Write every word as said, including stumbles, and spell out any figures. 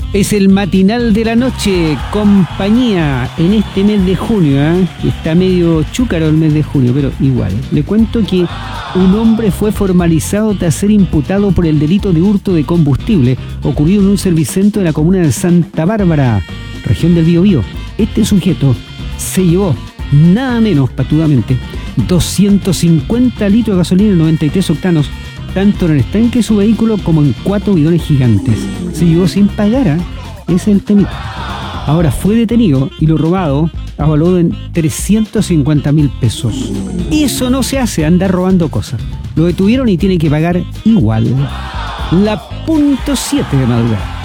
Es el matinal de la noche, compañía, en este mes de junio, ¿eh? Está medio chúcaro el mes de junio, pero igual. Le cuento que un hombre fue formalizado tras ser imputado por el delito de hurto de combustible ocurrido en un servicentro de la comuna de Santa Bárbara, región del Biobío. Este sujeto se llevó nada menos, patudamente, doscientos cincuenta litros de gasolina en noventa y tres octanos, tanto en el estanque de su vehículo como en cuatro bidones gigantes. Se llevó sin pagar, ¿eh? Ese es el temita. Ahora fue detenido y lo robado avalado en trescientos cincuenta mil pesos. Eso no se hace, andar robando cosas. Lo detuvieron y tiene que pagar igual. La punto siete de madrugada.